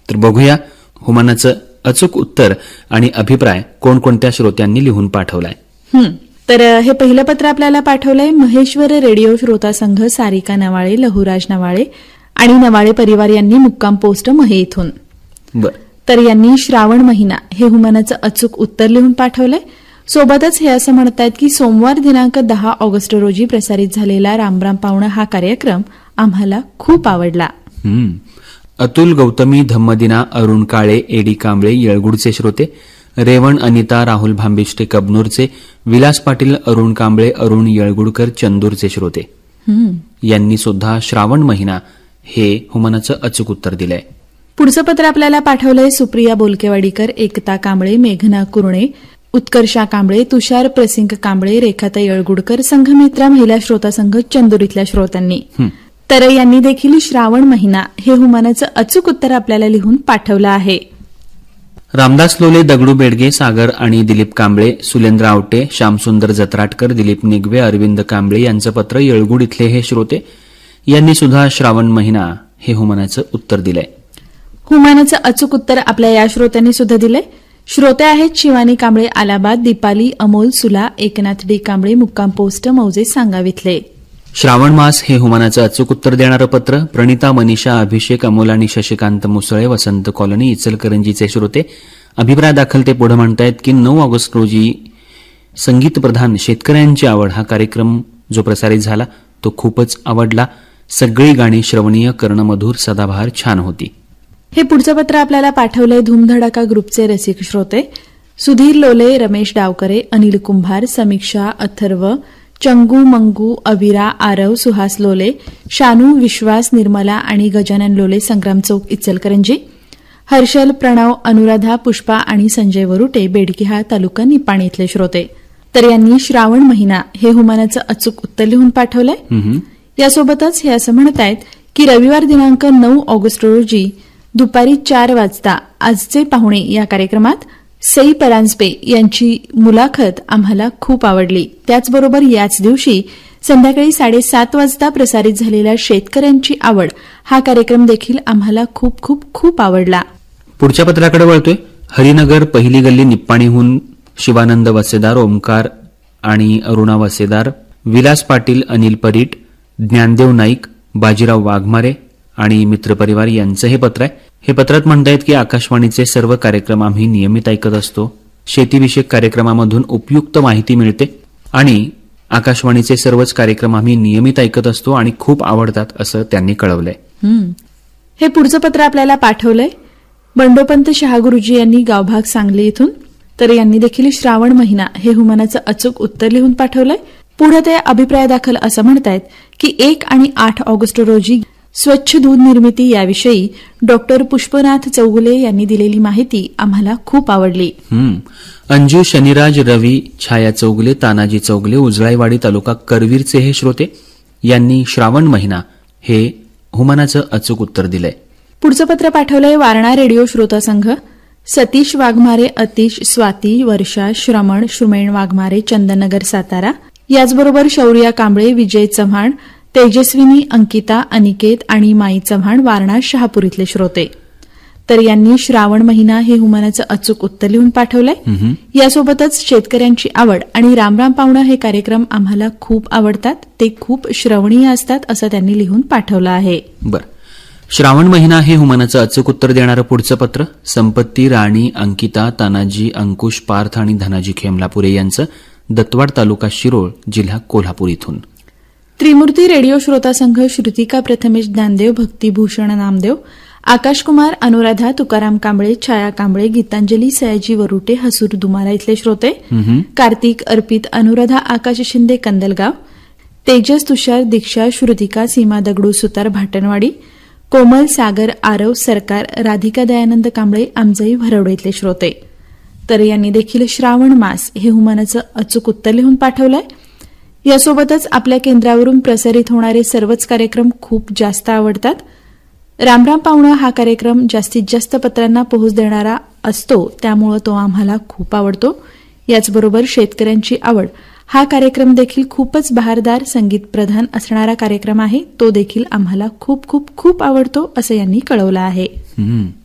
तर बघूया हुमानाचं अचूक उत्तर आणि अभिप्राय कोणकोणत्या श्रोत्यांनी लिहून पाठवलाय. तर हे पहिलं पत्र आपल्याला पाठवलंय महेश्वर रेडिओ श्रोता संघ, सारिका नवाळे, लहुराज नवाळे आणि नवाळे परिवार यांनी, मुक्काम पोस्ट महे इथून. तर यांनी श्रावण महिना हे हुमानाचं अचूक उत्तर लिहून पाठवलंय. सोबतच हे असं म्हणतायत की सोमवार दिनांक 10 ऑगस्ट रोजी प्रसारित झालेला रामराम पाहुणा हा कार्यक्रम आम्हाला खूप आवडला. अतुल गौतमी, धम्मदिना, अरुण काळे, एडी कांबळे येळगुडचे श्रोते, रेवण अनिता, राहुल भांबिष्टे कबनूरचे, विलास पाटील, अरुण कांबळे, अरुण येळगुडकर चंदूरचे श्रोते यांनी सुद्धा श्रावण महिना हे हुमानाचं अचूक उत्तर दिलंय. पुढचं पत्र आपल्याला पाठवलंय सुप्रिया बोलकेवाडीकर, एकता कांबळे, मेघना कुरणे, उत्कर्षा कांबळे, तुषार प्रसिंग कांबळे, रेखाता येळगुडकर, संघमित्रा महिला श्रोता संघ चंदूर इथल्या श्रोत्यांनी. तर यांनी देखील श्रावण महिना हे हुमानाचं अचूक उत्तर आपल्याला लिहून पाठवलं आहे. रामदास लोले, दगडू बेडगे, सागर आणि दिलीप कांबळे, सुलेंद्र आवटे, श्यामसुंदर जत्राटकर, दिलीप निगवे, अरविंद कांबळे यांचं पत्र. येळगुड इथले हे श्रोते यांनी सुद्धा श्रावण महिना हे हुमानाचं उत्तर दिलंय. हुमानाचं अचूक उत्तर आपल्या या श्रोत्यांनी सुद्धा दिलंय. श्रोते आहेत शिवानी कांबळे अलाहाबाद, दीपाली अमोल सुला, एकनाथ डी कांबळे, मुक्काम पोस्ट मौजे सांगावीतले. श्रावण मास हे हुमानाचं अचूक उत्तर देणारं पत्र. प्रणिता, मनीषा, अभिषेक, अमोल आणि शशिकांत मुसळे, वसंत कॉलनी, इचलकरंजीचे श्रोते अभिप्राय दाखल ते पुढे म्हणतायत की 9 ऑगस्ट रोजी संगीत प्रधान शेतकऱ्यांची आवड हा कार्यक्रम जो प्रसारित झाला तो खूपच आवडला. सगळी गाणी श्रवणीय, कर्णमधूर, सदाबहार छान होती. हे पुढचं पत्र आपल्याला पाठवलंय धूमधडाका ग्रुपचे रसिक श्रोते सुधीर लोले, रमेश डावकरे, अनिल कुंभार, समीक्षा, अथर्व, चंगू, मंगू, अविरा, आरव, सुहास लोले, शानू, विश्वास, निर्मला आणि गजानन लोले, संग्राम चौक इचलकरंजी, हर्षल, प्रणव, अनुराधा, पुष्पा आणि संजय वरुटे, बेडकिहा तालुका निपाणी इथले श्रोते. तर यांनी श्रावण महिना हे हुमानाचं अचूक उत्तर लिहून पाठवलंय. यासोबतच हे असं म्हणतायत की रविवार दिनांक 9 ऑगस्ट रोजी दुपारी 4 वाजता आजचे पाहुणे या कार्यक्रमात सई परांजपे यांची मुलाखत आम्हाला खूप आवडली. त्याचबरोबर याच दिवशी संध्याकाळी 7:30 वाजता प्रसारित झालेला शेतकऱ्यांची आवड हा कार्यक्रम देखील आम्हाला खूप खूप खूप आवडला. पुढच्या पत्राकडे वळतोय. हरिनगर, पहिली गल्ली, निप्पाणीहून शिवानंद वसेदार, ओमकार आणि अरुणा वसेदार, विलास पाटील, अनिल परीट, ज्ञानदेव नाईक, बाजीराव वाघमारे आणि मित्रपरिवार यांचं हे पत्र आहे. हे पत्रात म्हणतायत की आकाशवाणीचे सर्व कार्यक्रम आम्ही नियमित ऐकत असतो. शेतीविषयक कार्यक्रमामधून उपयुक्त माहिती मिळते आणि आकाशवाणीचे सर्वच कार्यक्रम आम्ही नियमित ऐकत असतो आणि खूप आवडतात असं त्यांनी कळवलंय. हे पुढचं पत्र आपल्याला पाठवलंय बंडोपंत शहागुरुजी यांनी, गावभाग सांगली इथून. तर यांनी देखील श्रावण महिना हे हुमानाचं अचूक उत्तर लिहून पाठवलंय. पुढे ते अभिप्राय दाखल असं म्हणतायत की 1 आणि 8 ऑगस्ट रोजी स्वच्छ दूध निर्मिती याविषयी डॉक्टर पुष्पनाथ चौगुले यांनी दिलेली माहिती आम्हाला खूप आवडली. अंजू, शनिराज, रवी, छाया चौगुले, तानाजी चौगुले, उजळाईवाडी तालुका करवीरचे हे श्रोते यांनी श्रावण महिना हे हुमानाचं अचूक उत्तर दिलंय. पुढचं पत्र पाठवलंय वारणा रेडिओ श्रोता संघ, सतीश वाघमारे, अतिश, स्वाती, वर्षा, श्रमण, श्रुमेण वाघमारे, चंदननगर सातारा. याचबरोबर शौर्या कांबळे, विजय चव्हाण, तेजस्विनी, अंकिता, अनिकेत आणि माई चव्हाण, वारणा शहापूर इथले श्रोते. तर यांनी श्रावण महिना हे हुमानाचं अचूक उत्तर लिहून पाठवलंय. यासोबतच शेतकऱ्यांची आवड आणि रामराम पाहुणा हे कार्यक्रम आम्हाला खूप आवडतात, ते खूप श्रवणीय असतात असं त्यांनी लिहून पाठवलं आहे. बरं, श्रावण महिना हे हुमानाचं अचूक उत्तर देणारं पुढचं पत्र संपत्ती, राणी, अंकिता, तानाजी, अंकुश, पार्थ आणि धनाजी खेमलापुरे यांचं, दत्तवाड तालुका शिरोळ, जिल्हा कोल्हापूर इथून. त्रिमूर्ती रेडिओ श्रोता संघ, श्रुतिका प्रथमेश ज्ञानदेव, भक्तिभूषण नामदेव, आकाशकुमार, अनुराधा, तुकाराम कांबळे, छाया कांबळे, गीतांजली, सयाजी वरुटे, हसूर दुमारा इथले श्रोते. कार्तिक, अर्पित, अनुराधा, आकाश शिंदे, कंदलगाव, तेजस, तुषार, दीक्षा, श्रुतिका, सीमा दगडू सुतार, भाटणवाडी, कोमल, सागर, आरव, सरकार, राधिका दयानंद कांबळे, आमजाई, भरवडे इथले श्रोते. तर यांनी देखील श्रावण मास हे हुमानाचं अचूक उत्तर लिहून पाठवलंय. यासोबतच आपल्या केंद्रावरून प्रसारित होणारे सर्वच कार्यक्रम खूप जास्त आवडतात. रामराम पाहुणा हा कार्यक्रम जास्तीत जास्त पत्रांना पोहोच देणारा असतो, त्यामुळे तो आम्हाला खूप आवडतो. याचबरोबर शेतकऱ्यांची आवड हा कार्यक्रम देखील खूपच बहारदार, संगीत प्रधान असणारा कार्यक्रम आहे. तो देखील आम्हाला खूप खूप खूप आवडतो असं यांनी कळवलं आहे.